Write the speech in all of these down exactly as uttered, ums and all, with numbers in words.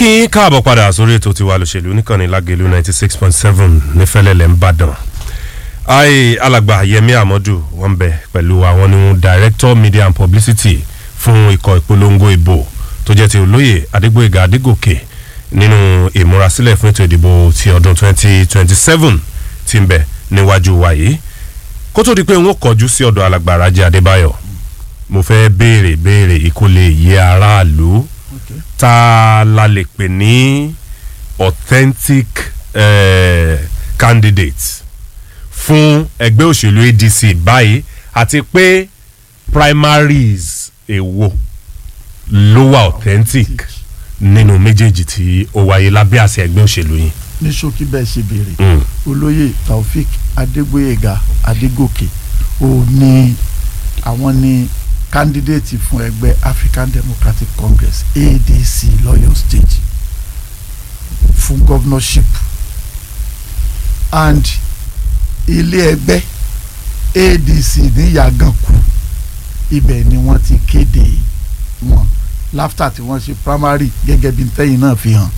kí n káàbọ̀ padà sórí ètò tiwa lòṣèlú níkànnì lágẹ̀lú ninety six point seven nífẹ̀lẹ́lẹ̀ ńbàdàn. ayé alàgbà Yẹmí Àmọ́dù wọ́n bẹ pẹ̀lú àwọn ní director media and publicity fún ikọ̀ ìpolongo ìbò tó jẹ́ ti olóyè Adégbóyèga Adégòkè nínú ìmúrasílẹ̀ fún ètò ìdìbò ti ọdún twenty twenty seven tí ń bẹ níwájú wa yìí. kó tó di pé wọ́n kọjú sí ọ̀dọ̀ alàgbà Rájí Adébáyọ̀ mo fẹ́ béèrè béèrè ìkólé yé aráàlú ta la lè pè ní authentic uh, candidate fún ẹgbẹ́ òṣèlú A D C báyìí àti pé primaries èwo ló wà authentic nínú méjèèjì tí ó wáyé lábẹ́ àṣẹ ẹgbẹ́ òṣèlú yìí. ní ṣókí bẹ́ẹ̀ ṣe béèrè olóyè Taofik Adégbóyèga Adégòkè ó ní àwọn ní candidate fún ẹgbẹ́ African Democratic Congress A D C lọ́yọ̀ state fún governorship and ilé ẹgbẹ́ A D C ní Yàgànkù ibẹ̀ ni wọ́n ti kéde wọn láftà tí wọ́n ṣe primary gẹ́gẹ́ bí tẹ́yìn náà fi hàn.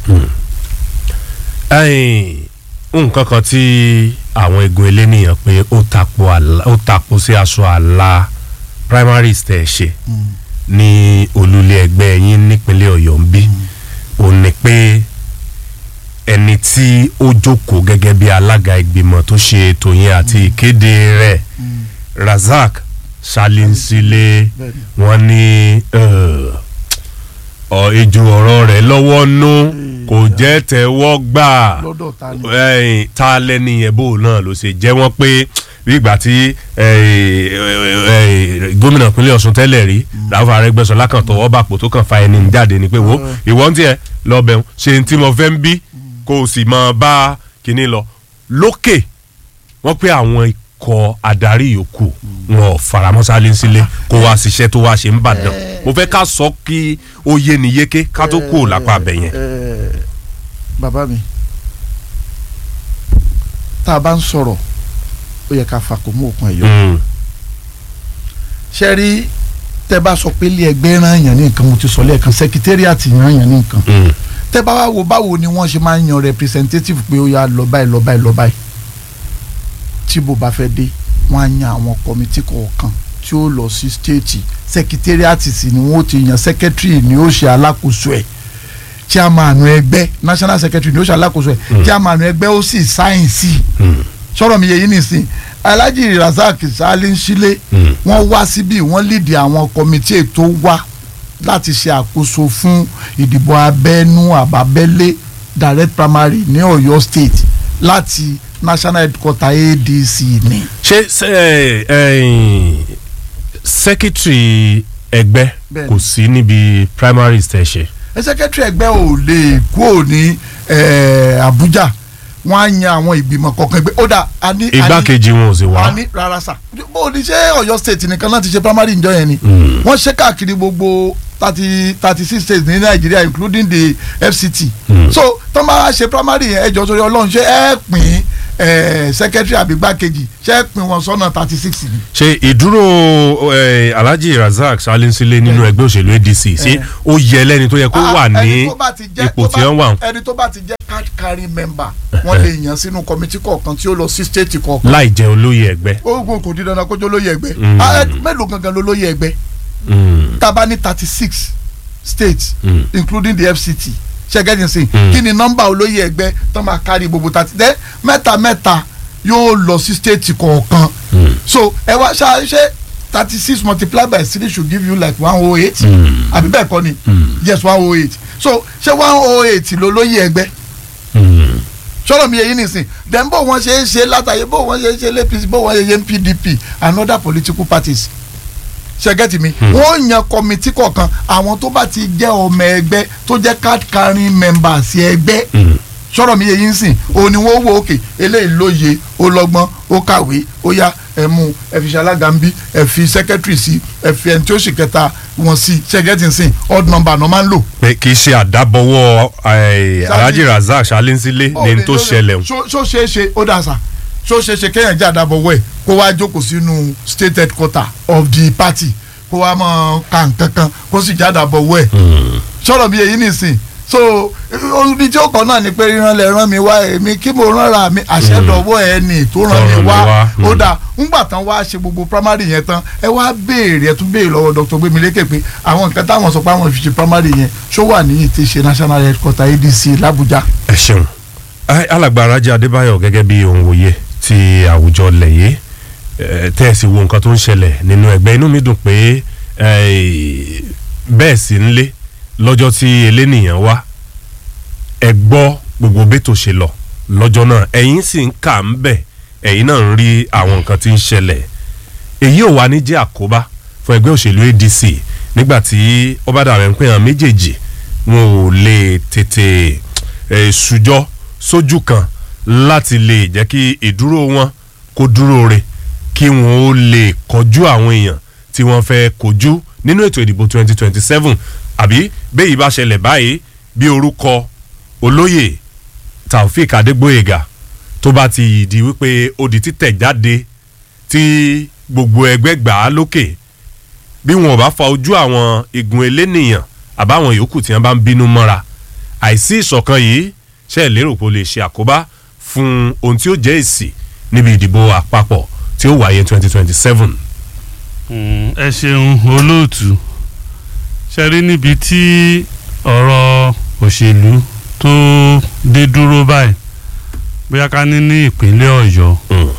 nǹkan kan tí àwọn egun eléníyàn pé ó tapo ó tapo sí aṣọ àlà primaries tẹ̀ ṣe ní olùlé ẹgbẹ́ yín nípínlẹ̀ Ọ̀yọ́ ń bí ó ní pé ẹni tí ó jókòó gẹ́gẹ́ bí alága ìgbìmọ̀ tó ṣe ètò yẹn àti ìkéde rẹ̀ Razak Salinsile wọ́n ní ejò ọ̀rọ̀ rẹ̀ lọ́wọ́ nú kò jẹ́ tẹ́wọ́ gbà ta lẹ́ni yẹn bò náà ló ṣe jẹ́ wọ́n pé bí ìgbà tí gómìnà ìpínlẹ̀ Ọ̀ṣun tẹ́lẹ̀ rí Ráúfù Arẹ́gbẹ́ṣọlá kan tọwọ́ bàpò tó kàn fa ẹni jáde ni pé wo ìwọ ń tiẹ̀ lọ́bẹ̀ ṣe ní tí mo fẹ́ ń bí kó o sì máa bá kinní lọ lókè wọ́n pé àwọn ikọ̀ adarí yòókù wọn ò faramọ́ Salinsile kó wá ṣiṣẹ́ tó wá ṣe ń bàdàn mo fẹ́ ká sọ kí ó yé ni yéké ká tó kú lápá abẹ yẹn. bàbá mi tá a bá ń sọ̀rọ̀ ó yẹ ká fakò mú òkun ẹ̀yọ́ ṣe rí tẹ́ bá sọ pé ilé ẹgbẹ́ rán yàn ní nǹkan mo ti sọ lẹ́ẹ̀kan sẹkítẹ́rìàtì rán yàn ní nǹkan tẹ́ bá wá wo báwo ni wọ́n ṣe máa ń yan representative pé ó yá lọ báyìí lọ báyìí lọ báyìí tí bó bá fẹ́ dé wọ́n á yan àwọn kọ́mítì kọ̀ọ̀kan tí ó lọ sí stéètì sẹkítẹ́rìàtì sì ni wọ́n ti yan secretary ni ó ṣe alákòóso ẹ̀ chairman ẹgbẹ́ national secretary ni ó ṣe alákòóso ẹ̀ chairman ẹgbẹ́ ó sì sáyìn sí sọ̀rọ̀ mi yẹ yín nìsín Alhaji Razak Salinsile wọ́n wá síbí wọ́n lídìí àwọn kọ́mítì ètò wá láti ṣe àkóso fún ìdìbò abẹ́nú àbábẹ́lé direct primary ní Ọ̀yọ́ state láti national headquarter A D C ni. ṣé secretary ẹgbẹ́ kò sí níbi primaries tẹ̀ ṣe. secretary ẹgbẹ́ ò lè kúrò ní Abuja wọ́n á yan àwọn ìgbìmọ̀ kọ̀ọ̀kan ẹgbẹ́ ó dà á ní. igbákejì wọn ò sì wá. a ní rárá sà bó o ní ṣe Ọ̀yọ́ state nìkan náà ti ṣe primary ìjọ yẹn ni wọ́n ṣe káàkiri gbogbo thirty thirty six states ní Nàìjíríà including the F C T. so tó máa ṣe primary yẹn ẹjọ́ sórí Ọlọ́run ṣé ẹ pín secretary àbí igbákejì ṣé ẹ pín wọn sọ́nà thirty six ni. ṣe ìdúró Alhaji Razak Salinsile nínú ẹgbẹ́ òṣèlú A D C ṣé ó yẹ lẹ́ni tó yẹ kó wà ní ipò tí wọ́n wà. ẹni tó bá ti jẹ́ card carrying member wọ́n lè yàn sínú kọ́mítì kọ̀ọ̀kan tí ó lọ sí state kọ̀ọ̀kan. láì jẹ́ olóyè ẹgbẹ́. ogun kò di dandan kó jẹ́ olóyè ẹgbẹ́ mélòó gangan ló lóyè ẹgbẹ́ tá a bá ní thirty six states mm. including the F C T ṣẹ́gẹ́dì sí kí ni nọ́mbà olóyè ẹgbẹ́ tó máa kárí gbogbo thirty dẹ́ mẹ́ta mẹ́ta yóò lọ sí state kọ̀ọ̀kan so ẹ wá ṣe thirty six multiplied by three should give you like one oh eight àbí bẹ́ẹ̀ kọ́ ni yes one oh eight so ṣé one oh eight ló lóyè ẹgbẹ́ sọ̀rọ̀ mi yẹn nìsín then bó wọ́n ṣe é ṣe látàyè bó wọ́n ṣe é ṣe lé P C bó wọ́n ṣe é ṣe P D P and other political parties ṣẹ́gẹ́tì mi wọ́n yan kọ́mítì kọ̀ọ̀kan àwọn tó bá ti jẹ́ ọmọ ẹgbẹ́ tó jẹ́ card carrying members ẹgbẹ́ sọ̀rọ̀ mi yẹn sìn òun ni wọ́n wò òkè eléyìí lóye ó lọ́gbọ́n ó kàwé ó yá ẹ mú ẹ fi ṣalága ń bí ẹ fi secretary sí ẹ fi ẹni tí ó sì kẹta wọn sí ṣẹ́gẹ́tì sìn odd number náà máa ń lò. pé kì í ṣe àdábọ̀wọ́ Alhaji Razak Salinsile ní tó ṣẹlẹ̀ o. ṣó ṣeé ṣe ó dà sà ṣó ṣe ṣe kéèyàn jẹ́ àdàbọ̀wọ́ ẹ̀ kó wá jókòó sínú state headquarter of the party kó wá mọ̀ ká nǹkan kan kó sì jẹ́ àdàbọ̀wọ́ ẹ̀ sọ̀rọ̀ bí èyí nìsín so orin tí ó kọ náà ni pé ríran lẹ rán mi wá èmi kí mo rán ra mi àṣẹdọwọ ẹni tó rán mi wá ó dà ńgbà tán wá ṣe gbogbo primary yẹn tán ẹ wá béèrè ẹ tún béèrè lọ́wọ́ Dr. Gbémilékè pé àwọn nǹkan táwọn sọ pé àwọn fi ṣe primary yẹn ṣó wà ní ti ṣe national headquarter A D C l'Abuja. ẹ ṣeun alàgbà Rájí Adébáyọ̀ gẹ́gẹ́ bí òun wòye ti àwùjọ lẹ̀yẹ́ tẹ́ẹ̀sì wo nǹkan tó ń ṣẹlẹ̀ nínú ẹgbẹ́ inú mi dùn pé bẹ́ẹ̀ sì ń lé lọ́jọ́ tí elénìyàn wá ẹ gbọ́ gbogbo bẹ́tò ṣe lọ lọ́jọ́ náà ẹ̀yin sì ń kà ń bẹ̀ ẹ̀yin náà ń rí àwọn nǹkan tí ń ṣẹlẹ̀ èyí ò wá ní jẹ́ àkóbá fún ẹgbẹ́ òṣèlú A D C nígbà tí ó bá dàbẹ̀ ń pè hàn méjèèjì wọn ò lè tètè ṣùjọ́ sójú kan láti lè jẹ́ kí ìdúró wọn kó dúró re kí wọn ó lè kọjú àwọn èèyàn tí wọ́n fẹ́ kojú nínú ètò ìdìbò twenty twenty seven àbí bẹ́ẹ̀ bá ṣẹlẹ̀ báyìí bí orúkọ olóyè Taofik Adégbóyèga tó bá ti di wípé ó di títẹ̀ jáde tí gbogbo ẹgbẹ́ gbà á lókè bí wọn ò bá fa ojú àwọn igun elénìyàn àbáwọn yòókù tí wọ́n bá ń bínú mọ́ra àìsí ìṣọ̀kan yìí ṣe é lérò pé ó lè ṣe àkóbá fún ohun tí ó jẹ́ èsì níbi ìdìbò àpapọ̀ tí ó wáyé twenty twenty seven. ẹ ṣeun olóòtú ṣe rí níbi tí ọ̀rọ̀ òṣèlú tó dé dúró báyìí bóyá ká ní ní ìpínlẹ̀ Ọ̀yọ́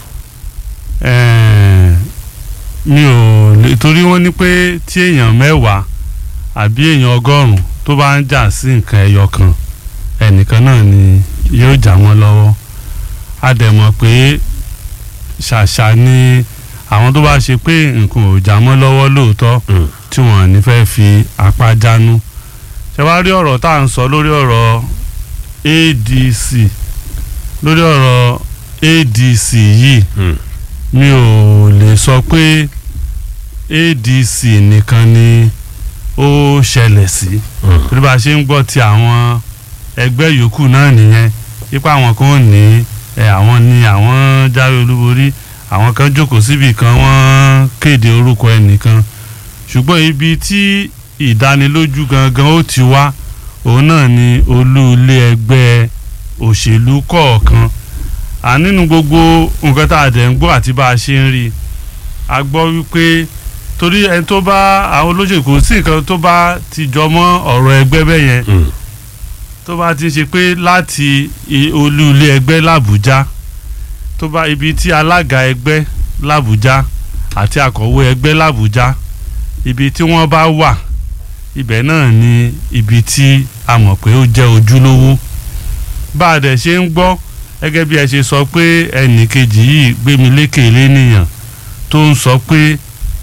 mi ò lè torí wọ́n ní pé tí èèyàn mẹ́wàá àbí èèyàn ọgọ́rùn-ún tó bá ń jà sí nǹkan ẹyọ kan ẹnìkan náà ni yóò jà wọ́n lọ́wọ́ a dẹ̀ mọ̀ pé ṣàṣà ni àwọn tó bá ṣe pé nǹkan ò jà wọ́n lọ́wọ́ lóòótọ́ tí wọ́n ní fẹ́ fi apá jánu ṣe wá rí ọ̀rọ̀ tá à ń sọ lórí ọ̀rọ̀ A D C lórí ọ̀rọ̀ A D C yìí mi ò lè sọ pé A D C nìkan ni ó ṣẹlẹ̀ sí torí bá a ṣe ń gbọ́ ti àwọn ẹgbẹ́ yòókù náà nìyẹn ipa àwọn kan ò ní ẹ àwọn ni àwọn jáwé olúborí àwọn kan jókòó síbì kan wọ́n kéde orúkọ ẹnìkan ṣùgbọ́n ibi tí ìdánilójú gangan ó ti wá òun náà ni olú ilé ẹgbẹ́ òṣèlú kọ̀ọ̀kan à nínú gbogbo nǹkan tá a dẹ̀ ń gbọ́ àti bá a ṣe ń rí a gbọ́ wípé torí ẹni tó bá àwọn olóṣèlú kò sí nǹkan tó bá ti jọ mọ́ ọ̀rọ̀ ẹgbẹ́ bẹ́ẹ̀ yẹn tó bá ti ṣe pé láti olú ilé ẹgbẹ́ l'Àbújá tó bá ibi tí alága ẹgbẹ́ l'Àbújá àti akọ̀wé ẹgbẹ́ l'Àbújá ibi tí wọ́n bá wà ibẹ̀ náà ni ibi tí a mọ̀ pé ó jẹ́ ojúlówó bá a dẹ̀ ṣe ń gbọ́ gẹ́gẹ́ bí ẹ ṣe sọ pé ẹnì kejì yìí Gbémilékè lẹ́nìyàn tó ń sọ pé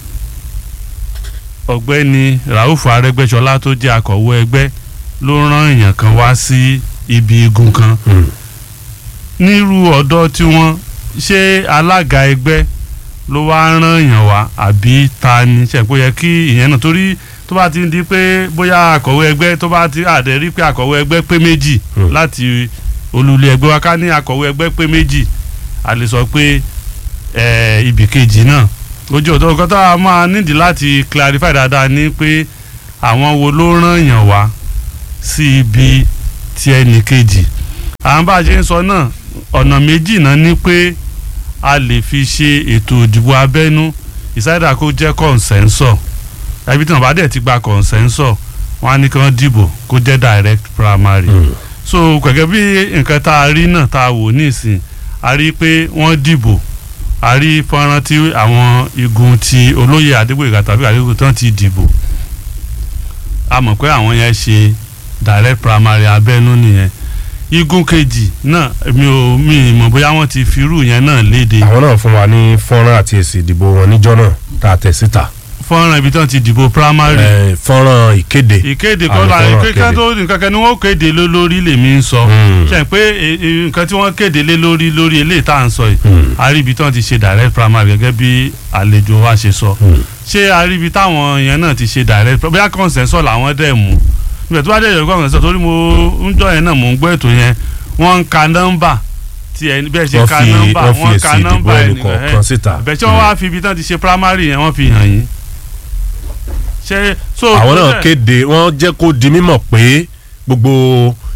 ọ̀gbẹ́ni Rauf Arẹ́gbẹ́ṣọlá tó jẹ́ akọ̀wé ẹgbẹ́ ló rán èèyàn kan wá sí ibi igun kan nírú ọ̀dọ́ tí wọ́n ṣe alága ẹgbẹ́ ló wá rán èèyàn wá àbí ta ni ṣe pé yẹ kí ìyẹn náà torí tó bá ti ń di pé bóyá akọ̀wé ẹgbẹ́ tó bá ti àdẹ rí pé akọ̀wé ẹgbẹ́ pé méjì láti olùlé ẹgbẹ́ wa ká ní akọ̀wé ẹgbẹ́ pé méjì a lè sọ pé ibì kejì náà ojú ọ̀dọ́ nǹkan tó a máa nídìí láti clarify dáadáa ni pé àwọn wo ló rán èèyàn wá sí ibi tí ẹnì kejì àwọn bá a ṣe ń sọ náà ọ̀nà méjì náà ni pé a lè fi ṣe ètò ìdìbò abẹ́nú ìsáyédà kó jẹ́ consensus ẹbí tí wọ́n bá dẹ̀ ti gba consensus wọ́n á ní kí wọ́n dìbò kó jẹ́ direct primary mm. so gẹ́gẹ́ bí nǹkan tá a rí náà tá a wò nísìn a rí pé wọ́n dìbò a rí fọ́nrán tí àwọn igun ti olóyè Adégbóyèga tàbí àdégbò tán ti dìbò a mọ̀ pé àwọn yẹn ṣe direct primary abẹ́nú nìyẹn igun kejì náà mi ò mi mọ̀ bóyá wọ́n ti firú yẹn náà léde. àwọn náà fún wa ní fọ́nrán àti èsì ìdìbò wọn níjọ́ náà tá a tẹ̀ síta. fọ́nrán ibi tí wọ́n ti dìbò primary. ẹ fọ́nrán ìkéde. ìkéde kọ́lá ìkéde tó nǹkan kan ni wọ́n kéde lé lórí lèmi ń sọ. ṣe pé nǹkan tí wọ́n kéde lé lórí lórí eléyìí tá à ń sọ yìí. a rí ibi tí wọ́n ti ṣe direct primary gẹ́gẹ́ bí àlejò wa ṣe sọ. ṣé a rí ibi táwọn yẹn náà ti ṣe direct bóyá consensus làwọn dẹ̀ mú ìgbà tó bá dé ìrọ̀gbọ́n sọ torí mo ń jọ yẹn náà mò ń gbọ́ ètò yẹn wọ́n ń ka nọ́mbà tí ẹni bẹ́ẹ̀ ṣe ka nọ́mbà wọ́n ka nọ́mbà ẹnìkan ẹ̀ bẹ́ẹ̀ tí wọ́n wá fi ibi tán ti ṣe primary yẹn wọ́n fi hàn yín. àwọn náà kéde wọ́n jẹ́ kó di mímọ̀ pé gbogbo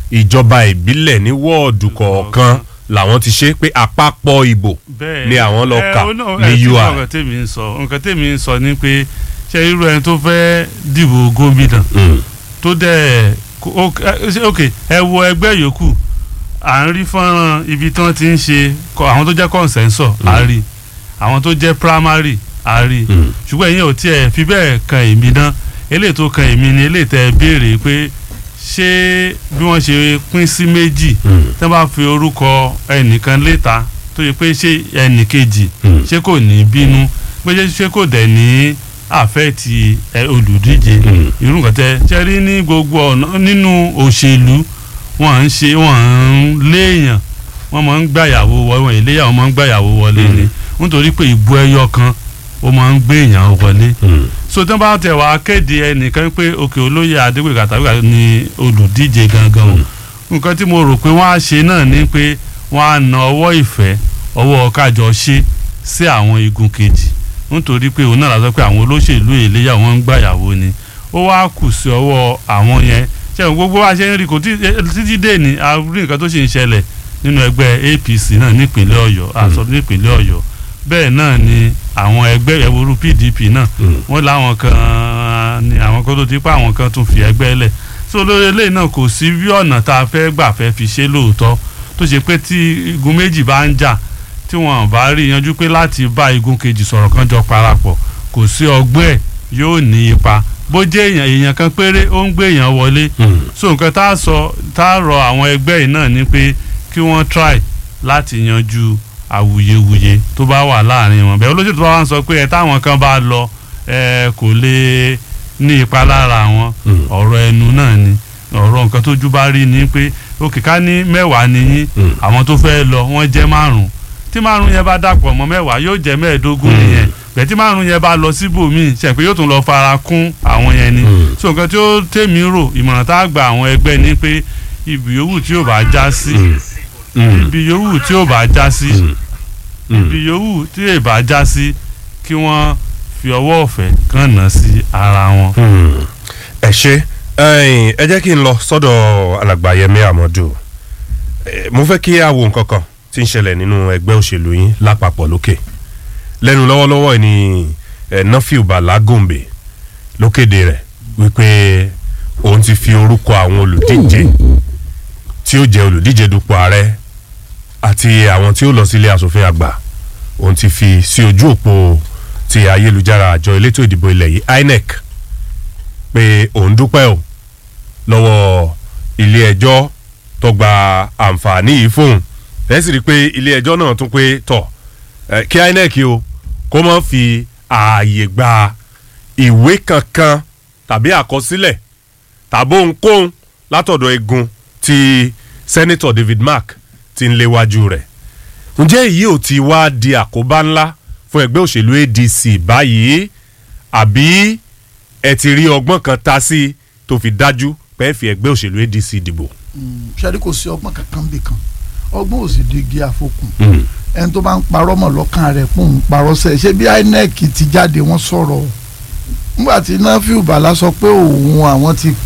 ìjọba ìbílẹ̀ ní wọ́ọ̀dù kọ̀ọ̀kan làwọn ti ṣe pé àpapọ̀ ìbò ni àwọn lọ kà ní U I. nǹkan tèmi ń sọ nǹkan tèmi ń sọ ni pé ṣe irú ẹni tó fẹ́ dìbò gómìnà tó dẹ̀ ok ẹ wo ẹgbẹ́ yòókù à ń rí fọ́nrán ibi tí wọ́n ti ń ṣe àwọn tó jẹ́ consensus à rí àwọn tó jẹ́ primary à rí ṣùgbọ́n ìyẹn ò tiẹ̀ fi bẹ́ẹ̀ kan èmi náà eléyìí tó kan èmi ni eléyìí tẹ́ béèrè pé ṣé bí wọ́n ṣe pín sí méjì tí wọ́n bá fi orúkọ ẹnìkan léta tó yẹ pé ṣé ẹnìkejì ṣé kò ní bínú pé ṣé kò dẹ̀ ní àfẹ́ẹ̀tì olùdíje irú nǹkan tẹ́ ṣe rí ní gbogbo ọ̀nà nínú òṣèlú wọ́n ń ṣe wọ́n ń léèyàn wọ́n máa ń gbàyàwó wọlé wọ́n ìléyàwó máa ń gbàyàwó wọlé ni nítorí pé ìbò ẹyọ kan ó máa ń gbé èèyàn wọlé so tí wọ́n bá tẹ̀ wá kéde ẹnìkan pé òkè olóyè Adégbèga tàbí ní olùdíje gangan o nǹkan tí mo rò pé wọ́n á ṣe náà ni pé wọ́n á na ọwọ́ ìfẹ́ ọwọ́ kájọ ṣe sí àwọn igun kejì nítorí pé òun náà lásán pé àwọn olóṣèlú ìléyàwó wọn ń gbàyàwó ni ó wá kù sí ọwọ́ àwọn yẹn ṣe gbogbo wa ṣe ń rí kò títí dé ní àrí nǹkan tó ṣe ń ṣẹlẹ̀ nínú ẹgbẹ́ A P C náà nípínlẹ̀ Ọ̀yọ́ àsọ nípínlẹ̀ Ọ̀yọ́ bẹ́ẹ̀ náà ni àwọn ẹgbẹ́ ẹ̀wòrú P D P náà wọ́n láwọn kan ní àwọn kan tó ti pa àwọn kan tún fi ẹgbẹ́ lẹ̀ so lórí eléyìí náà kò sí bí ọ̀nà tá a fẹ́ gbà fẹ́ fi ṣe lóòótọ́ tó ṣe pé tí igun méjì bá ń jà tí wọ́n bá rí yanjú pé láti bá igun kejì sọ̀rọ̀ kan jọ parapọ̀ kò sí ọgbẹ́ ẹ̀ yóò ní ipa bó jẹ́ èèyàn èèyàn kan péré ó ń gbé èèyàn wọlé so nǹkan tá a sọ tá a rọ àwọn ẹgbẹ́ yìí náà ni pé kí wọ́n try láti yanjú awuyewuye tó bá wà láàrin wọn bẹ́ẹ̀ olóṣèlú tó bá wà ń sọ pé ẹ táwọn kan bá lọ ẹ kò lè ní ipa lára wọn ọ̀rọ̀ ẹnu náà ni ọ̀rọ̀ nǹkan tójú bá rí ni pé òkè ká ní mẹ́wàá nìyí àwọn tó fẹ́ lọ wọ́n jẹ́ márùn-ún tí márùn yẹn bá dàpọ̀ mọ́ mẹ́wàá yóò jẹ́ mẹ́ẹ̀ẹ́dógún nìyẹn bẹ́ẹ̀ tí márùn yẹn bá lọ síbòmíì ṣe pé yóò tún lọ fara kún àwọn yẹn ni so nǹkan tí ó tèmi rò ìmọ̀ràn tá a gba àwọn ẹgbẹ́ ni pé ibi yòówù tí ò bá já sí ibi yòówù tí ò bá já sí ibi yòówù tí ò bá já sí kí wọ́n fi ọwọ́ ọ̀fẹ́ kàn ná sí ara wọn. ẹ ṣe ẹ jẹ́ kí n lọ sọ́dọ̀ alàgbà Yẹmí Àmọ́dù mo fẹ́ kí a wo nǹkan kan tí ń ṣẹlẹ̀ nínú ẹgbẹ́ òṣèlú yín lápapọ̀ lókè lẹ́nu lọ́wọ́lọ́wọ́ ni Nafiu Bala Gombe ló kéde rẹ̀ wípé òun ti fi orúkọ àwọn olùdíje tí ó jẹ́ olùdíje dupò ààrẹ àti àwọn tí ó lọ sílé asòfin àgbà òun ti fi sí ojú òpó ti ayélujára àjọ elétò ìdìbò ilẹ̀ yìí I N E C pé òun dúpẹ́ o lọ́wọ́ ilé ẹjọ́ tó gba àǹfààní yìí fóun ẹ sì rí i pé ilé ẹjọ́ náà tún pé tọ̀ kí I N E C o kó má fi ààyè gba ìwé kankan tàbí àkọsílẹ̀ tàbí ohunkóhun látọ̀dọ̀ igun tí Senator David Mark ti ń léwájú rẹ̀ ǹjẹ́ èyí ò ti wá di àkóbá ńlá fún ẹgbẹ́ òṣèlú A D C báyìí àbí ẹ ti rí ọgbọ́n kan ta sí tó fi dájú pé ẹ fi ẹgbẹ́ òṣèlú A D C dìbò. ṣáàdì kò sí ọgbọ́n kankan bí kan ọgbọ́n ò sì di igi àfokùn ẹni tó bá ń parọ́ mọ̀ lọ́kàn rẹ̀ pọ̀ ń parọ́ sẹ́ ṣé bí I N E C ti jáde wọ́n sọ̀rọ̀ nígbà tí Nafiu Bala sọ pé òun àwọn ti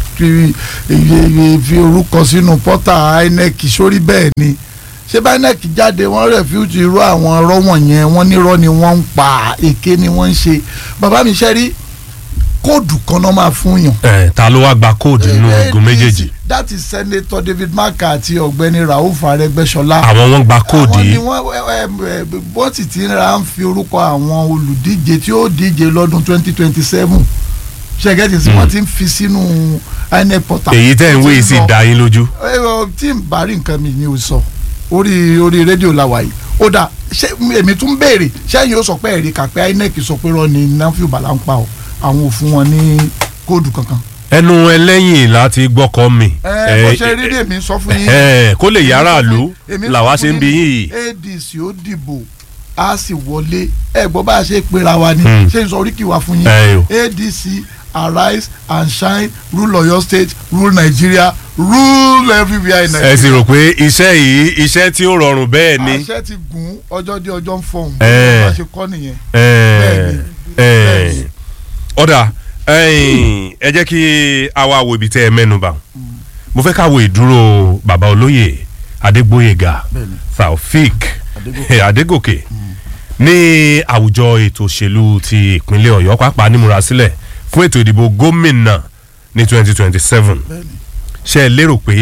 fi orúkọ sínú pọ́tà I N E C sórí bẹ́ẹ̀ ni ṣé bí I N E C jáde wọ́n rẹ̀fíùtì irú àwọn ọ̀rọ̀ wọ̀nyẹn wọ́n nírọ́ ni wọ́n ń pa èké ni wọ́n ń ṣe bàbá mi ṣe rí kóòdù kan náà máa fún yàn. ẹ ta ló wá gba kóòdù nínú igun méjèèjì. that is Senator David Mark àti ọ̀gbẹ́ni Rauf Arẹ́gbẹ́ṣọlá. àwọn wọn gba kóòdù yìí. àwọn ni wọ́n bọ́n sì ti ra ń fi orúkọ àwọn olùdíje tí ó díje lọ́dún twenty twenty seven ṣẹ́gẹ́tì tí wọ́n ti ń fi sínú I N E C portal. èyí tẹ́ ń wé sí dá yín lójú. tí n bá rí nǹkan mi ni o sọ orí orí rédíò la wà yìí ó dà ṣé èmi tún béèrè ṣẹ́yìn ó sọ pé ẹ̀rí kà pé I N E C sọ pé rọ ni Nafiu Bala ń pa ọ́ àwọn ò fún wọn ní kóòdù kankan. ẹnu ẹlẹ́yìn láti gbọ́kọ́ mi. ẹ bó ṣe rí lèmi sọ fún yín. kó lè yára lù làwa ṣe ń bí yìí. A D C ó dìbò a sì wọlé ẹ gbọ́ bá a ṣe pera wa ni ṣé n sọ orí kì wá fún yín. A D C arise and shine rule Ọ̀yọ́ state rule Nigeria rule everywhere in Nigeria. ẹ sì rò pé iṣẹ́ yìí iṣẹ́ tí ó rọrùn bẹ́ẹ̀ ni. àṣẹ ti gùn ọjọ́ dé ọjọ́ ń fọ̀hún. bá a ṣe kọ́ nìyẹn. bẹ́ẹ̀ ni bẹ́ẹ̀ ni ọ̀dà ẹ jẹ́ kí àwa wo ibi tẹ́ ẹ mẹ́nu bà mo fẹ́ ká wo ìdúró bàbá olóyè Adégbóyèga Bẹ́ẹ̀ni. Taofik Adégòkè. Adégòkè ní àwùjọ ètò òṣèlú ti ìpínlẹ̀ Ọ̀yọ́ pàápàá nímúrasílẹ̀ fún ètò ìdìbò gómìnà ní twenty twenty seven Bẹ́ẹ̀ni. ṣé ẹ lérò pé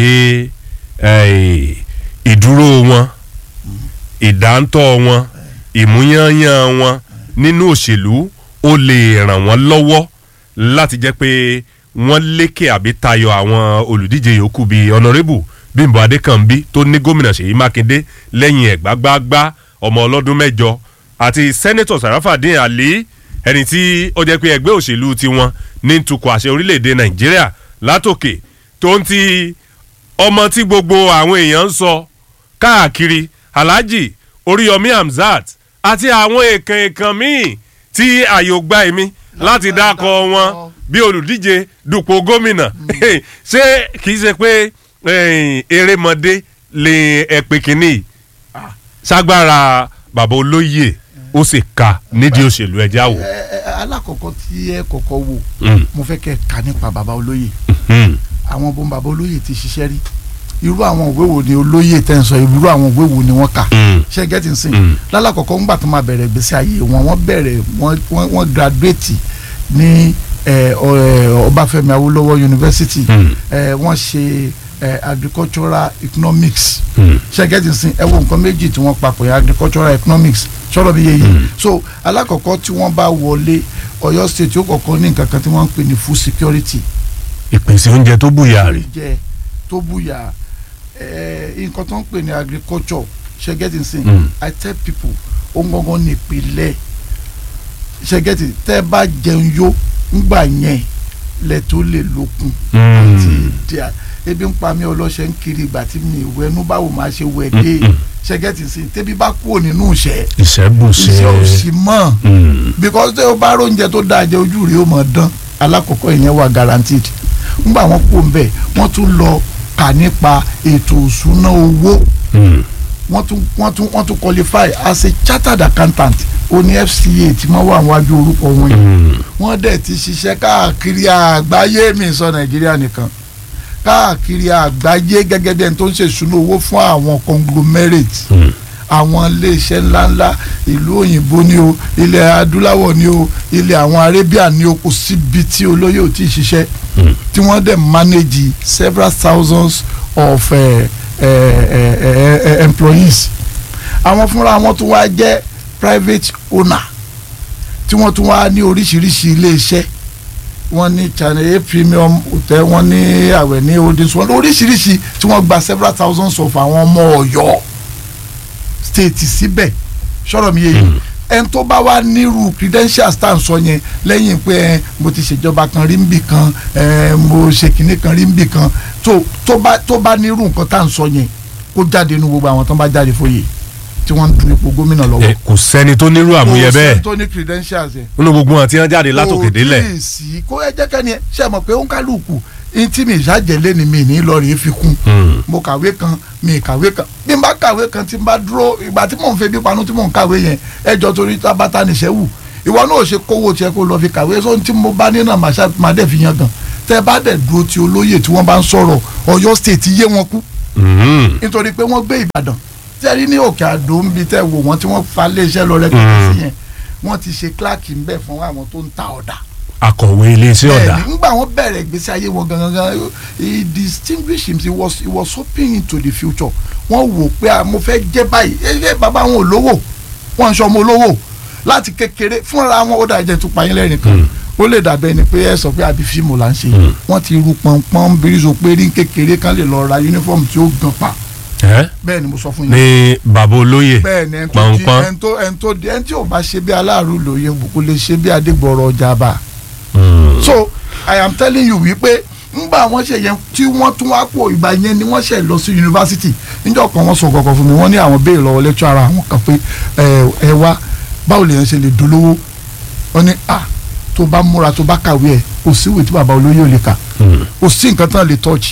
eh, ìdúró wọn ìdáńtọ́ wọn ìmúyányán wọn nínú òṣèlú ó lè ràn wọ́n lọ́wọ́ láti jẹ́ pé wọ́n lékè àbí tayọ àwọn olùdíje yòókù bíi honourable Bímbọ́ Adékànbí tó ní gómìnà Ṣèyí Mákindé lẹ́yìn ẹ̀ gbágbáágbá ọmọ ọlọ́dún mẹ́jọ àti sẹ́nẹ́tọ̀ Sàráfàdín Àlí ẹni tí ó jẹ́ pé ẹgbẹ́ òṣèlú tiwọn ní tukọ̀ àṣẹ orílẹ̀-èdè Nàìjíríà látòkè tó ń ti ọmọ tí gbogbo àwọn èèyàn ń sọ káàkiri Alhaji Oríyọmí Hamzat àti àwọn èèkàn èèkàn míì tí àyò gba èmi láti dákọ̀ wọn bí olùdíje dupò gómìnà ṣé kìí ṣe pé erémọdé lè ẹ̀pẹ̀ kínní ṣágbára bàbá olóyè ó sì ka nídìí òṣèlú ẹja wò. alákọ̀ọ́kọ́ tí ẹ kọ́kọ́ wò mo fẹ́ kẹ́ ka nípa bàbá olóyè àwọn bó bàbá olóyè ti ṣiṣẹ́ rí irú àwọn òwe wo ni olóyè tẹ́ ń sọ irú àwọn òwe wo ni wọ́n kà ṣe gẹ́tì sìn lálàkọ̀ọ́kọ́ ńgbà tó máa bẹ̀rẹ̀ ìgbésí ayé wọn wọ́n bẹ̀rẹ̀ wọ́n graduate ní Ọbáfẹ́mi Awólọ́wọ̀ University wọ́n ṣe agricultural economics ṣe gẹ́tì sìn ẹ wo nǹkan méjì tí wọ́n papọ̀ yẹn agricultural economics sọ̀rọ̀ bí yẹyẹ so alákọ̀ọ́kọ́ tí wọ́n bá wọlé Ọ̀yọ́ state ó kọ̀ọ̀kan ní nǹkan kan tí wọ́n ń pè ní food security ìpèsè oúnjẹ tó bùyà rí oúnjẹ tó bùyà nǹkan tó ń pè ní agriculture ṣe gẹ́tì sìn I tell people ó ń gbọ́ngàn ní ìpìlẹ̀ ṣe gẹ́tì tẹ́ bá jẹun yó ńgbà yẹn lẹ tó lè lókun àti díà ebi ń pa mí ọlọ́ṣẹ́ ń kiri ìgbà tí mi ìwé ẹnu báwo máa ṣe wẹ̀ dé ṣe gẹ́tì sìn tẹ́bí bá kúrò nínú ìṣẹ́ ìṣẹ́bùṣe ìṣẹ́ òsì mọ́ because tẹ́ o bá róúnjẹ tó dáa jẹ ojú rẹ̀ ó mọ̀ dán alákọ̀ọ́kọ́ ìyẹn wà guaranteed ńgbà wọn kó ń bẹ̀ wọ́n tún lọ kà nípa ètò ìṣúná owó wọ́n tún wọ́n tún wọ́n tún qualify as a chartered accountant oní F C A tí wọ́n wà wájú orúkọ wọn yìí wọ́n dẹ̀ ti ṣiṣẹ́ káàkiri àgbáyé mi sọ Nàìjíríà nìkan káàkiri àgbáyé gẹ́gẹ́ bí ẹni tó ń ṣe ìṣúná owó fún àwọn conglomerate àwọn iléeṣẹ́ ńláńlá ìlú òyìnbó ni o ilẹ̀ adúláwọ̀ ni o ilẹ̀ àwọn Arabia ni o kò síbi tí olóyè ò tí ì ṣiṣẹ́ tí wọ́n dẹ̀ manage several thousands of uh, uh, uh, uh, employees àwọn fúnra wọn tún wá jẹ́ private owner tí wọ́n tún wá ní oríṣiríṣi iléeṣẹ́ wọ́n ní Channel A Premium Hotel wọ́n ní àwẹ̀ ní holdings wọ́n ní oríṣiríṣi tí wọ́n gba several thousands of àwọn ọmọ Ọ̀yọ́ state síbẹ̀ sọ̀rọ̀ mi yé yìí ẹn tó bá wá nírú credentials tá à ń sọ yẹn lẹ́yìn pé ẹ mo ti ṣèjọba kan rí nbì kan ẹ mo ṣe kinní kan rí nbì kan tó tó bá tó bá nírú nǹkan tá à ń sọ yẹn kó jáde nínú gbogbo àwọn tó bá jáde fóyè tí wọ́n ń dun ipò gómìnà lọ́wọ́. kò sẹ́ni tó nírú àmúyẹ bẹ́ẹ̀ kò sẹ́ni tó ní credentials yẹn. nínú gbogbo wọn tí wọ́n jáde látòkè délẹ̀. kò tí ì sí kó ẹ jẹ́ kẹ́ni ẹ ṣe mọ̀ pé ó ń kálukú ntí mi ìṣàjẹlé ni mi ní lọ́ọ̀rì fi kún mo kàwé kan mi kàwé kan bí n bá kàwé kan tí n bá dúró ìgbà tí mò ń fẹ́ bí panu tí mò ń kàwé yẹn ẹjọ́ torí tábàtà níṣẹ́ wù ìwọ náà ò ṣe kówó tiẹ̀ kó lọ fi kàwé sọ tí mo bá nínà máa dẹ̀ fi yan gan tẹ́ bá dẹ̀ dúró ti olóyè tí wọ́n bá ń sọ̀rọ̀ Ọ̀yọ́ state yé wọn kú nítorí pé wọ́n gbé Ìbàdàn tẹ́rí ní Òkè Àdó ń bi tẹ́ wò wọ́n tí wọ́n fa léṣẹ́ lọ rẹ́pẹ̀tẹ́ sí yẹn wọ́n ti ṣe kíláàkì ń bẹ̀ fún àwọn tó ń ta ọ̀dà akọ̀wé iléeṣẹ́ ọ̀dà. bẹ́ẹ̀ni nígbà wọn bẹ̀rẹ̀ ìgbésí ayé wọn gangan he distinguished him he was he was hoping into the future wọ́n wò pé mo fẹ́ jẹ́ báyìí ẹ bàbá wọn ò lówó wọn ń sọ ọmọ olówó láti kékeré fúnra wọn ó dà jẹ́ tó payín lẹ́rìn kan ó lè dàbẹ́ ni pé ẹ sọ pé àbí fíìmù là ń ṣe wọ́n ti ru pọ̀npọ̀n bíríṣọ pé rí kékeré kan lè lọ ra yúnífọ̀mù tí ó gan pa bẹ́ẹ̀ ni mo sọ fún yín. ní bàbá olóyè pọ̀npọ̀n ẹni tó ẹni tó ẹni tí ò bá ṣe bí aláàrú lòye kò lè ṣe bí adégbọ̀rọ̀ ọjà bá so I am telling you wípé ngbà wọ́n ṣe yẹn tí wọ́n tún wá pò ìgbà yẹn ni wọ́n ṣe lọ sí yunifásitì níjọ́ kan wọ́n sọ kọ̀ọ̀kan fún mi wọ́n ní àwọn béèrè lọ́wọ́ lecturer àwọn kan pé ẹ wá báwo lèèyàn ṣe lè dolówó wọ́n ní ah tó bá múra tó bá kàwé ẹ̀ kò sí ìwé tí bàbá olóyè ò lè kà kò sí nǹkan tán lè touch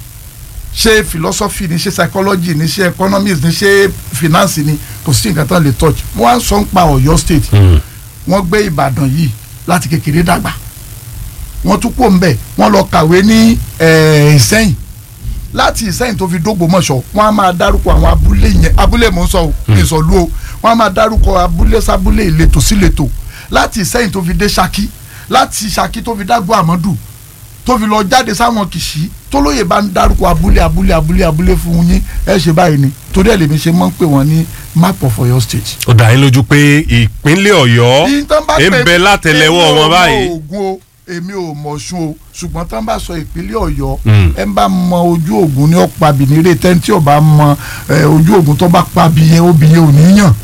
ṣé philosophy ni ṣé psychology ni ṣé economics ni ṣé finance ni kò sí nǹkan tán lè touch wọ́n á sọ ń pa Ọ̀yọ́ state wọ́n gbé Ìbàdàn yìí láti kékeré dàgbà wọ́n tún kó mbẹ̀ wọ́n lọ kàwé ní Ìsẹ́yìn láti Ìsẹ́yìn tó fi dógbòmọ̀ṣọ́ wọ́n á máa dárúkọ àwọn abúlé yẹn abúlé mò ń sọ ò ìsọ̀lú o wọ́n á máa dárúkọ abúlé sábúlé ìletò síletò láti Ìsẹ́yìn tó fi dé Ṣakí láti Ṣakí tó fi dágbó àmọ́dù tó fi lọ jáde sáwọn Kìṣí tó lóye bá ń dárúkọ abúlé abúlé abúlé abúlé fún yín ẹ ṣe báyìí ni torí ẹ lèmi ṣe mọ́ ń pè wọ́n ní map of Ọ̀yọ́ state. ó dá yín lójú pé ìpínlẹ̀ Ọ̀yọ́ ń bẹ látẹlẹwọ́ wọn báyìí. èmi ò mọ̀ Ọ̀ṣun o ṣùgbọ́n tán bá sọ ìpínlẹ̀ Ọ̀yọ́ ẹ ń bá mọ ojú Ògùn ní ọ̀pá bìnírè tẹ́ntì ọba mọ ojú Ògùn tó bá pa bìyẹn obìyẹn ò ní yàn.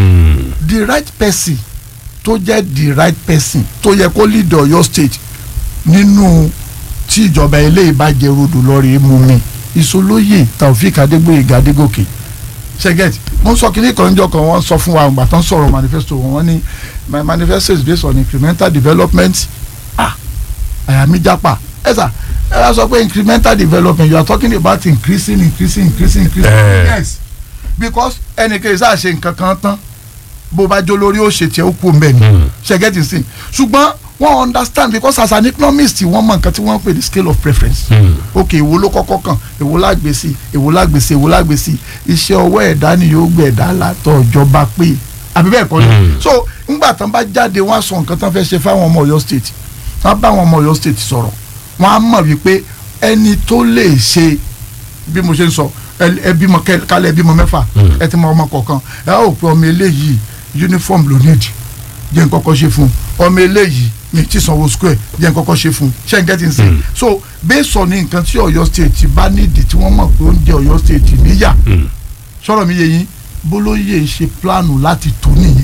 the right person tó jẹ́ the right person tó yẹ kó lead Ọ̀yọ́ state nínú tí ìjọba eléyìí bá jẹ rodò lọ́ọ̀rì mú mi ìsolóyè Taofik Adégbóyèga Adégòkè ṣẹgẹt wọ́n sọ kínní kan níjọ́ kan wọ́n sọ fún wa àgbà tán sọ̀rọ̀ manifesto wọn wọ́n ní my manifesto is based on incremental development ah àyà mi jápa ẹ sà ẹ wá sọ pé incremental development you are talking about increasing increasing increasing increasing uh. yes because ẹnìkan ìsá ṣe nǹkan kan tán bó bá jó lórí ó ṣe tiẹ̀ ó kú mbẹ́ ni ṣẹgẹt ń sìn ṣùgbọ́n wọ́n understand because as an economist wọ́n mọ nǹkan tí wọ́n ń pè ní scale of preference. Mm. ok èwo ló kọ́kọ́ kàn èwo lágbèsí èwo lágbèsí èwo lágbèsí iṣẹ́ ọwọ́ ẹ̀dá ni yóò gbé ẹ̀dá látọ̀ ìjọba pé àbí bẹ́ẹ̀ kọ́ ni. so ńgbà tán bá jáde wọ́n á sọ nǹkan tán fẹ́ ṣe fáwọn ọmọ Ọ̀yọ́ state wọ́n á bá àwọn ọmọ Ọ̀yọ́ state sọ̀rọ̀ wọ́n á mọ̀ wípé ẹni tó lè ṣe bí mo ṣe ń sọ ẹ bímọ kálẹ̀ ẹ bímọ mẹ́fà ẹ ti mọ ọmọ kọ̀ọ̀kan ẹ ó pé ọmọ eléyìí uniform ló need jẹ́ nǹkan kan ṣe fún ọmọ eléyìí mi ti sanwó square jẹ́ nǹkan kan ṣe fún ṣe n get in say so based on nǹkan tí Ọ̀yọ́ state bá nídìí tí wọ́n mọ̀ pé ó ń jẹ Ọ̀yọ́ state níyà sọ̀rọ̀ mi yé yín bólóyè ṣe plánù láti tó nìyẹn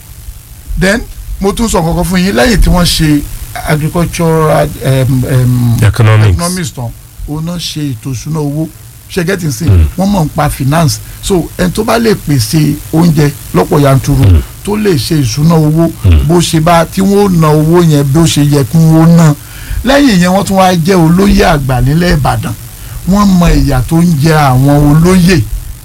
then mo tún sọ kankan fún yín lẹ́yìn tí wọ́n ṣe agricultural um, um, economics economics tán òun náà ṣe ètò ìṣúná owó ṣe get in say wọ́n mọ̀ ń pa finance so ẹni tó bá lè pèsè oúnjẹ lọ́pọ̀ yanturu mm. tó lè ṣe ìṣúná owó bó ṣe bá tí wọ́n na owó yẹn bó ṣe yẹ kí wọ́n ná lẹ́yìn yẹn wọ́n tún wá jẹ́ olóyè àgbà nílẹ̀ Ìbàdàn wọ́n mọ ìyà tó ń jẹ àwọn olóyè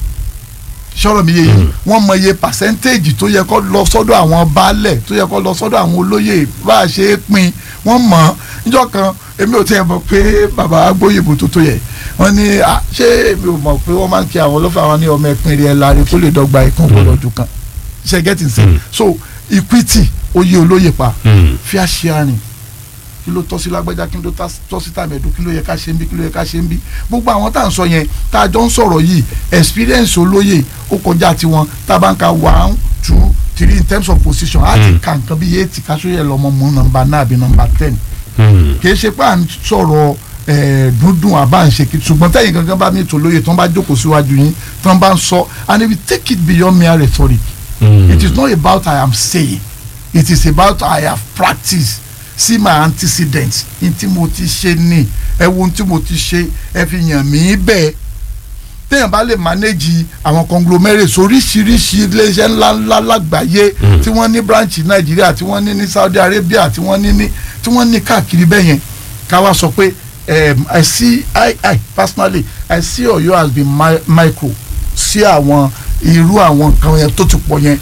sọ̀rọ̀ mi yé yìí wọ́n mọ iye percentage tó yẹ kó lọ sọ́dọ̀ àwọn baálẹ̀ tó yẹ kó lọ sọ́dọ̀ àwọn olóyè bá a ṣe é pín wọ́n mọ̀ níjọ́ kan èmi ò tiẹ̀ mọ̀ pé bàbá Agbóyèbó tó tó yẹ wọ́n ní ṣé èmi ò mọ̀ pé wọ́n máa ń kí àwọn ọlọ́fà wọn ní ọmọ ẹ̀pin rẹ̀ láre kó lè dọ́gba ikún gbọ́dọ̀dún kan ṣe get in say so equity oyè olóyè pa fair sharing kí ló tọ́ sí lágbájá kí ló tọ́ sí tàmẹ̀dù kí ló yẹ ká ṣe ń bí kí ló yẹ ká ṣe ń bí gbogbo àwọn tá à ń sọ yẹn tá a jọ ń sọ̀rọ̀ yìí experience olóyè ó kọjá tiwọn tá a bá ń ka one two three in terms of position á ti ka nǹkan bí eight káṣóyè lọ́mọ mú nọ́mbà náà àbí nọ́mbà ten kì í ṣe pé à ń sọ̀rọ̀ dúndùn àbá ń ṣe kí ṣùgbọ́n tẹ̀yìn gangan bá mi tò lóye tí wọ́n bá jókòó síwájú yín tí wọ́n bá ń sọ and if you take it beyond mere rhetoric mm. it is not about I am saying it is about I have practiced see my antecedents n tí mo ti ṣe ní ẹ wo n tí mo ti ṣe ẹ fi yàn mí bẹ́ẹ̀ téèyàn bá lè manage àwọn conglomerates oríṣiríṣi iléeṣẹ́ ńláńlá lágbàáyé tí wọ́n ní branch Nàìjíríà tí wọ́n ní ní Saudi Arabia tí wọ́n ní ní tí wọ́n ní káàkiri bẹ́ẹ̀ yẹn ká wá sọ pé I see I I personally I see Ọ̀yọ́ has been mi micro sí àwọn irú àwọn nǹkan yẹn tó ti pọ̀ yẹn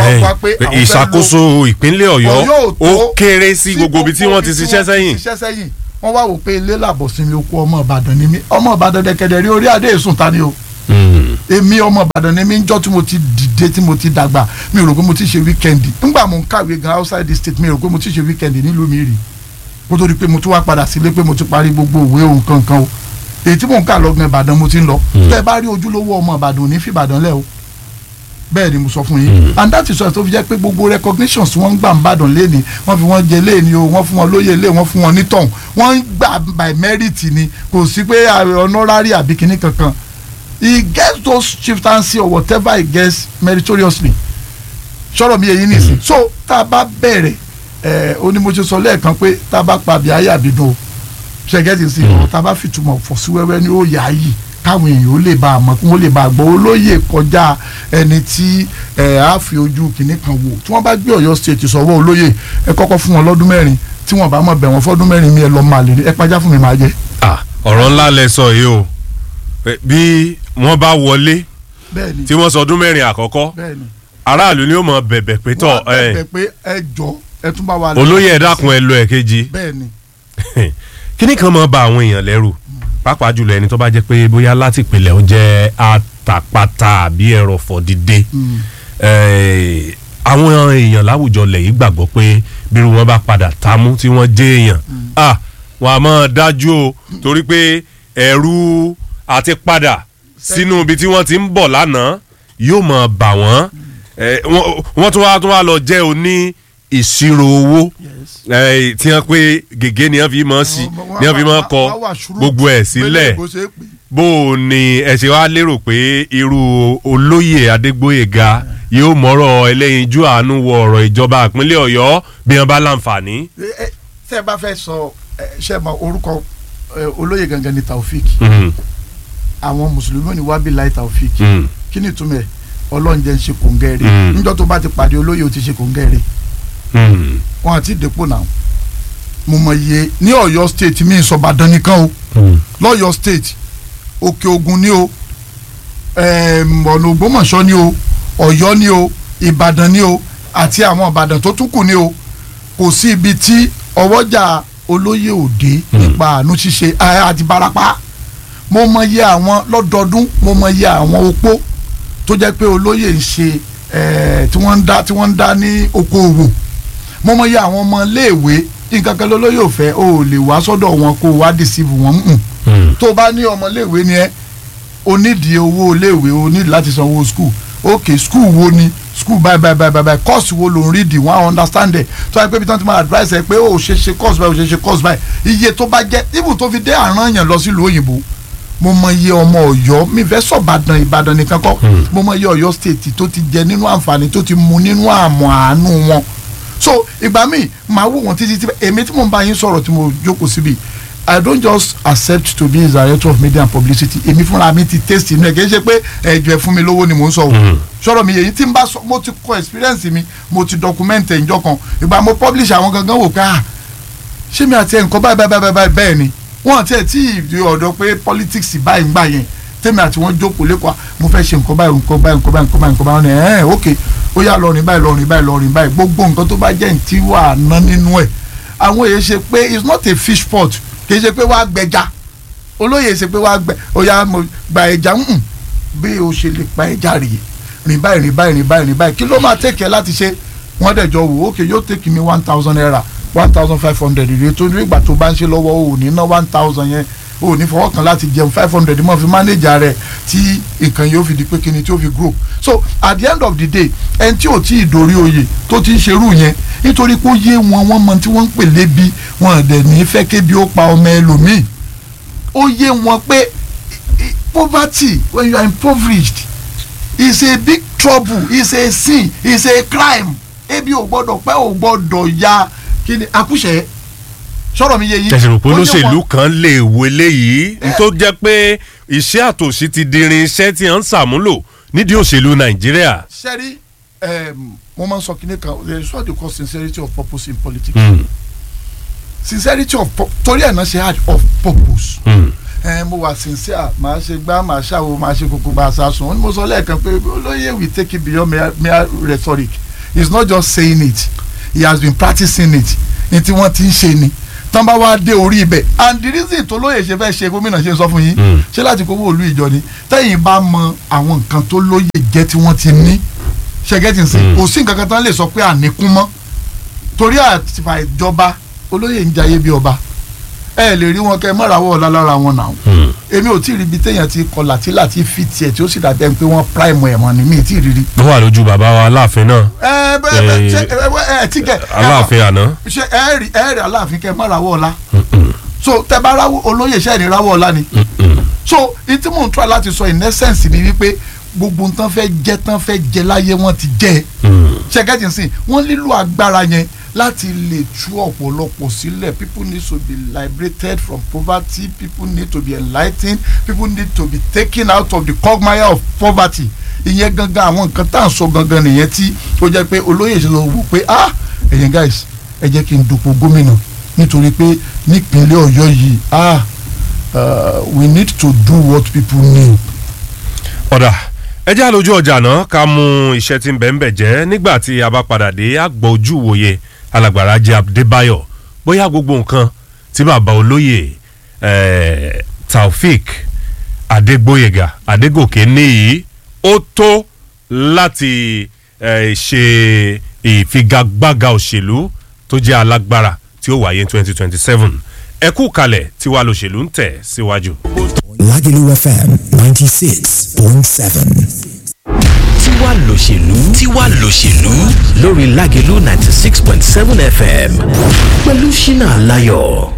ìṣàkóso ìpínlẹ̀ Ọ̀yọ́ ó kéré sí gbogbo ibi tí wọ́n ti ṣiṣẹ́ sẹ́yìn. wọ́n wá wò pé ilé làbọ̀ sí mi oko ọmọ Ìbàdàn ni mí ọmọ Ìbàdàn dẹ̀kẹ̀dẹ̀ rí orí adé èsùn ta ni o. èmi ọmọ Ìbàdàn ni mí ń jọ́ tí mo ti dìde tí mo ti dàgbà mi rò pé mo ti ṣe wíkẹ́ndì nígbà mo ń kàwé gan outside the state mi rò pé mo ti ṣe wíkẹ́ndì nílùú mi rí kó tó di pé mo tún wá padà sílé pé mo ti parí gbogbo òwe òun kankan o èyí tí mò ń kà lọ́gbọ̀n Ìbàdàn mo ti ń lọ tẹ́ ẹ bá rí ojúlówó ọmọ Ìbàdàn ò ní fi Ìbàdàn lẹ́ o bẹ́ẹ̀ ni mo sọ fún yín and that is why tó fi jẹ́ pé gbogbo recognitions wọ́n ń gbà ń bàdàn léni wọ́n fi wọ́n jẹ léni o wọ́n fún wọn lóye lé wọ́n fún wọn nítọ̀hún wọ́n ń gbà by merit ni kò sí pé honorary àbí kìíní kankan he gets those chieftaincy or whatever he gets meritoriously sọ̀rọ̀ mi èyí nìsín so tá a bá bẹ̀rẹ̀ ẹ̀ onímọ̀ọ́sẹ̀ sọ lẹ́ẹ̀kan pé tá a bá pa àbí ayé àbídùn o ṣe gẹ́tì sí i tá a bá fìtumọ̀ fọ̀síwẹ́wẹ́ ni ó yà á yìí káwọn èèyàn ó lè bá a mọ̀ kí wọ́n lè bá a gbọ́ olóyè kọjá ẹni tí ẹ̀ á fi ojú kìíní kan wò tí wọ́n bá gbé Ọ̀yọ́ state sọ̀wọ́ olóyè ẹ kọ́kọ́ fún wọn lọ́dún mẹ́rin tí wọ́n bá mọ̀ bẹ̀ wọ́n fọ́dún mẹ́rin mi ẹ lọ́ọ́ máa lè rí ẹ pàjá fún mi máa jẹ́. ọ̀rọ̀ ńlá lẹ sọ yìí o bí wọ́n bá wọlé tí wọ́n sọ ọdún mẹ́rin àkọ́kọ́ aráàlú ni ó mọ̀ bẹ̀bẹ̀ pé tọ̀ olóyè ẹ dákun ẹ lọ ẹ̀kejì kíní kan máa bà àwọn èèyàn lẹ́rù pàápàá jùlọ ẹni tó bá jẹ́ pé bóyá láti ìpìlẹ̀ ó jẹ́ àtàpàtà àbí ẹrọ̀fọ̀ dìde àwọn èèyàn láwùjọ lẹ̀ yìí gbàgbọ́ pé bí wọ́n bá padà tamú tí wọ́n jẹ́ èèyàn ah wọ́n á máa dájú o torí pé ẹ̀rù àti padà sínú ibi tí wọ́n ti ń bọ̀ lánàá yóò máa bà wọ́n wọ́n tún wá tún wá lọ jẹ́ oní ìṣirò owó tí wọ́n pé gègé ni wọ́n fi máa sí ni wọ́n fi máa kọ gbogbo ẹ̀ sílẹ̀ bó o ní ẹ ṣe wá lérò pé irú olóyè Adégbóyèga yóò mọ̀rọ̀ ẹlẹ́yinjú àánú wọ ọ̀rọ̀ ìjọba ìpínlẹ̀ Ọ̀yọ́ bí wọ́n bá láǹfààní. tẹ́ ẹ bá fẹ́ sọ ṣe mọ orúkọ olóyè gangan ni Taofik àwọn mùsùlùmí ni wábí láì Taofik kí ni ìtumọ̀ ẹ̀ ọlọ́njẹ́ ń ṣe kòǹgẹ́rẹ́ níjọ́ tó bá ti pàdé olóyè ó ti ṣe kòǹgẹ́rẹ́ wọn àti dépò náà mo mọ iye ní Ọ̀yọ́ state mi ìsọ̀bàdàn nìkan o lọ́yọ́ state Òkè Ògùn ni o ọ̀nà Ògbómọ̀ṣọ́ ni o Ọ̀yọ́ ni o Ìbàdàn ni o àti àwọn Ìbàdàn tó tún kù ni o kò sí ibi tí ọwọ́jà olóyè òde nípa àánú ṣíṣe àti barapa mo mọ iye àwọn lọ́dọọdún mo mọ iye àwọn opó tó jẹ́ pé olóyè ń ṣe tí wọ́n ń dá tí wọ́n ń dá ní okòòwò mo mọ iye àwọn ọmọ iléèwé nǹkan kan lólóyè ò fẹ́ o ò lè wá sọ́dọ̀ wọn kó o wá deceive wọn tó bá ní ọmọ iléèwé ni ẹ o nídìí owó iléèwé o nídìí láti sanwó school ok school wo ni school báyìí báyìí báyìí báyìí course wo ló ń rí di wọ́n á understand ẹ̀ tó yẹ pé bí wọ́n ti máa advice ẹ pé o ṣe ṣe course báyìí o ṣe ṣe course báyìí iye tó bá jẹ́ even tó fi dé àrán yẹn lọ sílùú òyìnbó mo mọ iye ọmọ Ọ̀yọ́ mi fẹ́ sọ Ìbàdàn Ìbàdàn nìkan kọ́ mo mọ iye Ọ̀yọ́ state tó ti jẹ nínú àǹfààní tó ti mu nínú àmọ́ àánú wọn so ìgbà míì máa wò wọ́n títí tí èmi tí mo ń bá yín sọ̀rọ̀ tí mo jókòó síbi I don't just accept to be a director of media and publicity èmi fúnra mi ti taste inú ẹ̀ kì í ṣe pé ẹ̀jọ̀ ẹ̀ fún mi lówó ni mò ń sọ o sọ̀rọ̀ mi yẹ̀yìn tí n bá sọ mo ti kọ experience mi mo ti document ẹ̀ ǹjọ́ kan ìgbà mo publish àwọn gangan wò ká ṣé mi àti ẹ̀ nǹkan báyìí báyìí báyìí bẹ́ẹ̀ ni wọ́n àti ẹ̀ tí ì ọ̀dọ̀ pé politics báyìí ń gbà yẹn tèmi àti wọ́n jókòó lẹ́kọ̀ọ́ mo fẹ́ ṣe nǹkan báyìí nǹkan báyìí nǹkan báyìí nǹkan báyìí nǹkan báyìí ẹ̀ ẹ́ ok ó yá lọ́rin báyìí lọ́rin báyìí lọ́rin báyìí gbogbo nǹkan tó bá jẹ́ ní tí wà á ná nínú ẹ̀ àwọn èyí ṣe pé it's not a fish pot kì í ṣe pé wàá gbẹja olóyè ṣe pé wàá gbẹ ó yá mo gba ẹja ń bí o ṣe lè pa ẹja rèé rìn báyìí rìn báyìí rìn báyìí rìn báyìí kí ló máa tẹ̀kẹ́ láti ṣe wọ́n dẹ̀jọ́ wò ok yóò tẹ̀kí mi one thousand naira one thousand five hundred rèé tó ní ìgbà tó bá ń ṣe lọ́wọ́ o ò ní ná one thousand yẹn o ò ní fọwọ́ kan láti jẹun five hundred mọ́ fi mánéjà rẹ̀ tí nǹkan yóò fi di pé kíni tí ó fi grow so at the end of the day ẹni tí ò tí ì dórí oyè tó ti ń ṣerú yẹn nítorí pé ó yé wọn wọ́n mọ tí wọ́n ń pè lébi wọn dẹ̀ ní fẹ́ kébi ó pa ọmọ ẹlòmíì ó yé wọn pé poverty when you are impoverished is a big trouble is a sin is a crime ebi ò gbọ́dọ̀ pẹ́ ò gbọ́dọ̀ ya kíni akúṣẹ̀ sọ̀rọ̀ mi yé yín. tẹ̀sán òpó olóṣèlú kan lè wo eléyìí tó jẹ́ pé iṣẹ́ àtòṣí ti di irinṣẹ́ tí wọ́n ń ṣàmúlò nídìí òṣèlú Nàìjíríà. sẹ́rí mo máa ń sọ kíní kan there is what they call sincerity of purpose in politics. Mm. sincerity of torí ẹ̀ náà ṣe hard of purpose. Mm. Eh, mo wà sincere màá ṣe gbá màá ṣàwò màá ṣe kókó bá a sá sùn mo sọ lẹ́ẹ̀kan pé olóyè we take it beyond mere, mere rhetoric he is not just saying it he has been practicing it ní tí wọ́n ti ń ṣe ni tán bá wá dé orí ibẹ̀ and the reason tó lóye ṣe fẹ́ ṣe gómìnà ṣe ń sọ fún yín ṣé láti kówó olú ìjọ ni tẹ́yìn bá mọ àwọn nǹkan tó lóye jẹ́ tí wọ́n ti ní ṣẹ́gẹ́tì ń sìn kò sí nǹkan kan tán lè sọ pé àníkún mọ́ torí àtìfà ìjọba olóyè ń jayé bí ọba ẹ lè rí wọn kẹ mọ́ràwọ́ ọ̀la lára wọn náà èmi ò tí ì rí ibi téèyàn ti kọ láti láti fi tiẹ̀ tí ó sì dàbí ẹni pé wọ́n prime ẹ̀ mọ́ ni mi ì tí ì rí rí. ó wà lójú bàbá wa aláàfin náà. ẹ bẹ́ẹ̀ bẹ́ẹ̀ ṣe ẹ ẹ ti kẹ. aláàfin àná. ṣe ẹ rí ẹ rí aláàfin kẹ mọ́ràwọ́ ọ̀la. so tẹ bá ráwọ olóyè ṣẹ́ ẹ̀ ní ráwọ́ ọ̀la ni. so ìtí mò ń try láti sọ in essence ni wípé gbogbo nǹkan fẹ́ jẹ tán fẹ́ jẹ láyé wọ́n ti jẹ. ṣe gẹ́gẹ́ jìn sìn wọ́n lílo agbára yẹn láti lè tú ọ̀pọ̀lọpọ̀ sílẹ̀ people need to be liberated from poverty people need to be enlightened people need to be taken out of the quagmire of poverty ìyẹn gangan àwọn nǹkan tá à ń sọ gangan nìyẹn tí ó jẹ́ pé olóyè ṣe lọ wò pé ah ẹ̀yin guys ẹ jẹ́ kí n dupò gómìnà nítorí pé nípínlẹ̀ Ọ̀yọ́ yìí ah uh, we need to do what people need. ọ̀dà ẹ jẹ́ àlójú ọjà náà ká mú iṣẹ́ tí ń bẹ̀ ń bẹ̀ jẹ́ nígbà tí a bá padà dé àgbọ̀ ojú wòye alàgbàrá jẹ́ Adébáyọ̀ bóyá gbogbo nǹkan tí bàbá olóyè Taofik Adegboyega Adegoke níyì ó tó láti eh, ṣe ìfigagbága òṣèlú tó jẹ́ alágbára tí ó wáyé twenty twenty seven ẹ kú kalẹ̀ tí wàá lòṣèlú ń tẹ̀ síwájú. Lagelu F M ninety six point seven. Tiwa lòṣèlú Tiwa lòṣèlú lórí Lagelu ninety six point seven F M pẹ̀lú Ṣínà Aláyọ̀.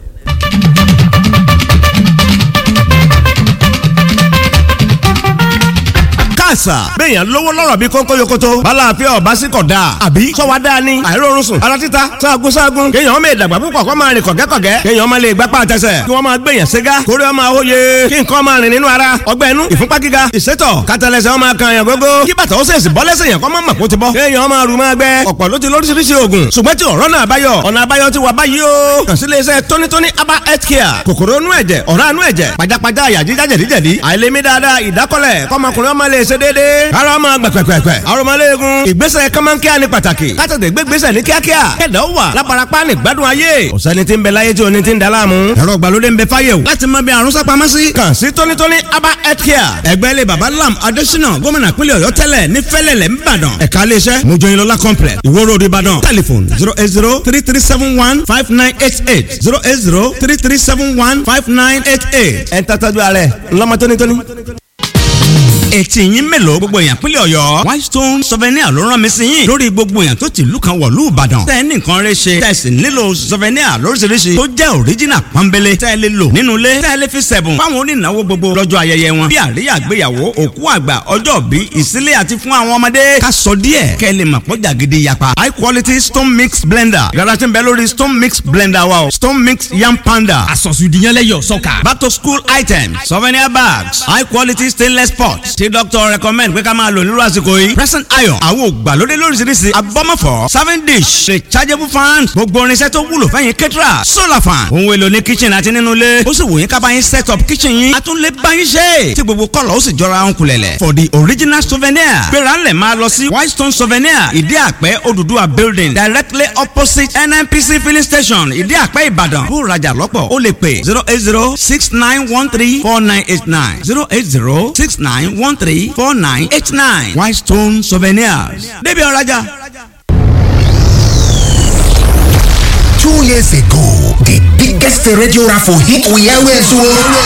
àṣà béèyàn lówó lọ́rọ̀ bí kókó yokoto bálàáfíà ọ̀bá sí kọ̀ dáa àbí sọ́wọ́ dáa ni àìrórun sùn ara títa sáàgùn sáàgùn kéèyàn ọmọ ìdàgbà púpọ̀ kó máa rìn kọ̀gẹ́kọ̀gẹ́ kéèyàn ọmọ lè gbápá àtẹsẹ̀ kí wọ́n máa gbèyàn ségá kórè ọmọ àwòye kí nǹkan máa rìn nínú ara ọgbẹ́ inú ìfúnpá gíga ìsétọ̀ kátàlẹ́sẹ̀ ọmọ kan yàn gógó kí bàtà ó sèṣì bọ́ lẹ́sẹ̀ yàn kọ́ mọ́ mọ̀ kó ti bọ́ kéèyàn ọmọ rù máa gbẹ ọ̀pọ̀ ló ti lóríṣiríṣi oògùn ṣùgbọ́n tí ọ̀rọ̀ náà báyọ̀ ọ̀nà àbáyọ ti wà báyìí o kàn sí iléeṣẹ́ tónítóní aba health care kòkòrò inú ẹ̀jẹ̀ ọ̀rá inú ẹ̀jẹ̀ pajápajá àyà jíjá jẹ̀díjẹ̀dí àìlèmí dáadáa ìdákọ́lẹ̀ kọ́mọkùnrin ọmọ lè ṣe déédéé ara ọmọ gbẹ̀pẹ̀pẹ̀pẹ̀ arọmọléegun ìgbésẹ̀ kọ́mọ́nkíá ní pàtàkì kátàtẹ̀ gbégbésẹ̀ ní kíákíá kẹ̀dá ó wà lábarapá ní gbádùn ayé ọ̀sẹ́ni tí ń bẹ láyé tí oní ti ń da láàmú ẹ̀rọ ìgbàlódé ń bẹ fáyé o láti mọ bí àrùn sápamọ́ sí kàn sí tónítóní aba health care ẹgbẹ́ ilé baba lam adésínà gómìnà pínlẹ̀ ọ̀yọ́ tẹ́lẹ̀ ní fẹ́lẹ̀lẹ̀ ńbàdàn ẹ̀ka iléeṣẹ́ mojoyinlola complex ìwó road ìbàdàn telephone zero eight zero three three seven one five nine eight eight zero eight zero three three seven one five nine eight eight ẹ̀ ń tàtàjú ààrẹ ńlọmọ tónítóní. Etí yín mélòó gbogbo èèyàn pínlẹ̀ ọ̀yọ́ Whitestone souvenir ló rán mi sí yín lórí gbogbo èèyàn tó ti ìlú kan wọ̀lú ìbàdàn tẹ́ ẹ ní nǹkan rẹ ṣe tẹ́ ẹ sì nílò souvenir lóríṣiríṣi tó jẹ́ original pọ́nbélé tẹ́ ẹ lè lò nínú ilé tẹ́ ẹ lè fi sẹ̀bùn fáwọn onínáwó gbogbo lọ́jọ́ ayẹyẹ wọn bí àríyá àgbéyàwó òkú àgbà ọjọ́ bí ìsílé àti fún àwọn ọmọdé ká sọ díẹ̀ kẹ́ ẹ lè mọ̀ pọ́jà gidi yapa high quality stone mix blender yàrá tí ń bẹ lórí stone mix blender wa o stone mix yam panda àsọ̀sùdìyànlẹ́yọ̀ sọ́kà back to school items souvenir bags high quality stainless pots tí doctor recommend pé ká máa lò nírú àsìkò yìí present iron àwọn ògbàlódé lóríṣiríṣi abọ́mọ̀fọ́ serving dish rechargeable fans gbogbo irinṣẹ́ tó wúlò fẹ́yìn kẹ́tìrà solar fan ohun èlò ní kitchen àti nínú ilé ó sì wò yín ká bá yín set up kitchen yín a tún lè bá yín ṣe tí gbogbo kọ́lọ̀ ó sì jọra ń kulẹ̀lẹ̀ for the original souvenir gbéra ńlẹ̀ máa lọ sí Whitestone souvenir ìdí àpẹ́ Odùduwà building directly opposite N N P C filling station ìdí àpẹ́ Ìbàdàn bó rajà lọ́pọ̀ ó lè pè zero eight zero six nine one three four nine eight nine zero eight zero six nine one three four nine eight nine Whitestone souvenirs débi ọ̀rajà. Two years ago, the biggest radio raffle hit we always won.